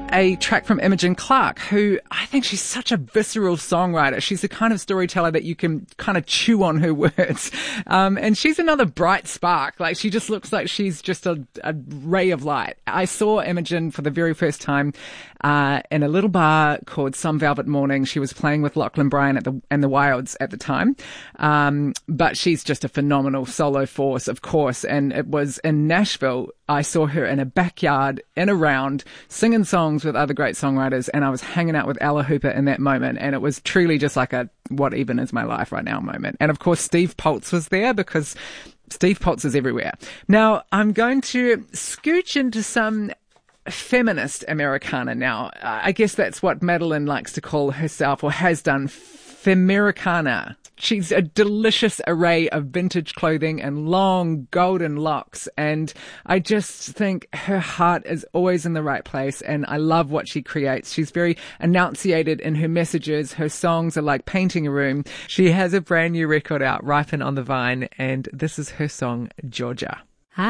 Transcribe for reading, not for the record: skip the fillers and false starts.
a track from Imogen Clark, who I think she's such a visceral songwriter. She's the kind of storyteller that you can kind of chew on her words. And she's another bright spark. Like, she just looks like she's just a ray of light. I saw Imogen for the very first time in a little bar called Some Velvet Morning. She was playing with Lachlan Bryan and the Wilds at the time. But she's just a phenomenal solo force, of course. And it was in Nashville. I saw her in a backyard, in a round, singing songs with other great songwriters, and I was hanging out with Ella Hooper in that moment, and it was truly just like a what even is my life right now moment. And of course, Steve Poltz was there because Steve Poltz is everywhere. Now, I'm going to scooch into some feminist Americana now. I guess that's what Madeline likes to call herself, or has done, Femericana. She's a delicious array of vintage clothing and long golden locks. And I just think her heart is always in the right place. And I love what she creates. She's very enunciated in her messages. Her songs are like painting a room. She has a brand new record out, Ripen on the Vine. And this is her song, Georgia.